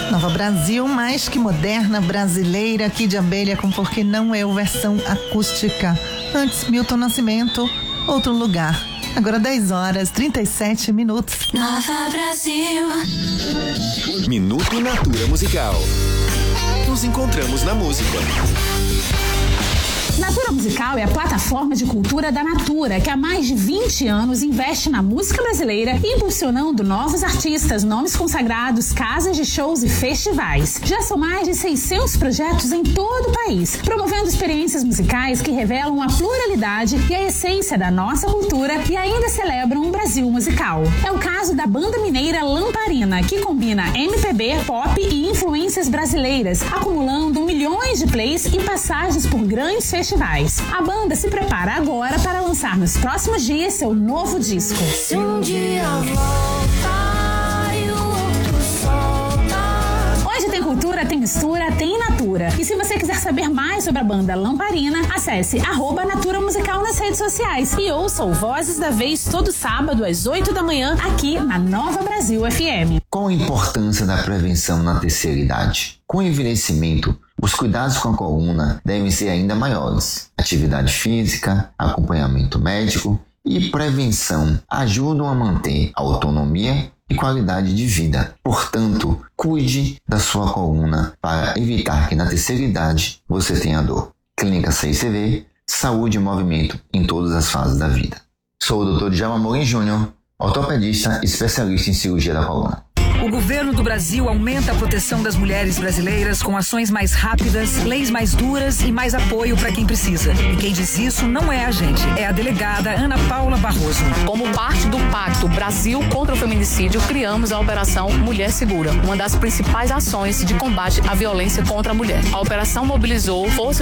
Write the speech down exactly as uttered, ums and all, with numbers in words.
Nova Brasil, mais que moderna, brasileira, Kid Abelha com Por Que Não Eu, versão acústica. Antes, Milton Nascimento, Outro Lugar. Agora dez horas, trinta e sete minutos. Nova Brasil. Minuto Natura Musical. Nos encontramos na música. Natura Musical é a plataforma de cultura da Natura, que há mais de vinte anos investe na música brasileira, impulsionando novos artistas, nomes consagrados, casas de shows e festivais. Já são mais de seiscentos projetos em todo o país, promovendo experiências musicais que revelam a pluralidade e a essência da nossa cultura e ainda celebram o Brasil musical. É o caso da banda mineira Lamparina, que combina M P B, pop e influências brasileiras, acumulando milhões de plays e passagens por grandes festivais. Festivais. A banda se prepara agora para lançar nos próximos dias seu novo disco. Se um dia voltar e o outro soltar. Onde tem cultura, tem mistura, tem Natura. E se você quiser saber mais sobre a banda Lamparina, acesse arroba Natura Musical nas redes sociais e ouça o Vozes da Vez todo sábado às oito da manhã aqui na Nova Brasil F M. Qual a importância da prevenção na terceira idade? Com o envelhecimento, os cuidados com a coluna devem ser ainda maiores. Atividade física, acompanhamento médico e prevenção ajudam a manter a autonomia e qualidade de vida. Portanto, cuide da sua coluna para evitar que na terceira idade você tenha dor. Clínica C I C V, saúde e movimento em todas as fases da vida. Sou o doutor Djalma Morim Júnior, ortopedista especialista em cirurgia da coluna. O governo do Brasil aumenta a proteção das mulheres brasileiras com ações mais rápidas, leis mais duras e mais apoio para quem precisa. E quem diz isso não é a gente, é a delegada Ana Paula Barroso. Como parte do Pacto Brasil contra o Feminicídio, criamos a Operação Mulher Segura, uma das principais ações de combate à violência contra a mulher. A operação mobilizou forças